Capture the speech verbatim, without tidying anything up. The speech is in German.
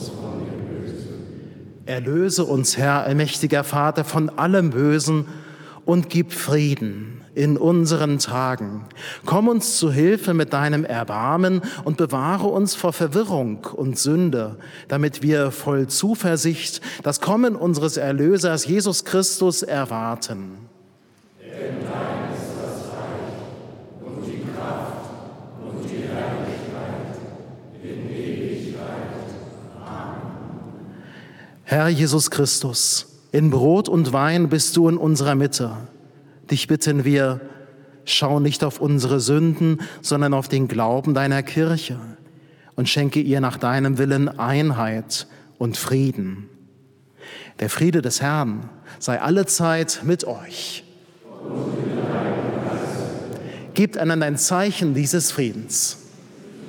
Erlöse uns, Herr, allmächtiger Vater, von allem Bösen und gib Frieden in unseren Tagen. Komm uns zu Hilfe mit deinem Erbarmen und bewahre uns vor Verwirrung und Sünde, damit wir voll Zuversicht das Kommen unseres Erlösers Jesus Christus erwarten. Denn dein ist das Reich und die Kraft und die Herrlichkeit in Ewigkeit. Amen. Herr Jesus Christus, in Brot und Wein bist du in unserer Mitte. Dich bitten wir, schau nicht auf unsere Sünden, sondern auf den Glauben deiner Kirche und schenke ihr nach deinem Willen Einheit und Frieden. Der Friede des Herrn sei allezeit mit euch. Gebt einander ein Zeichen dieses Friedens.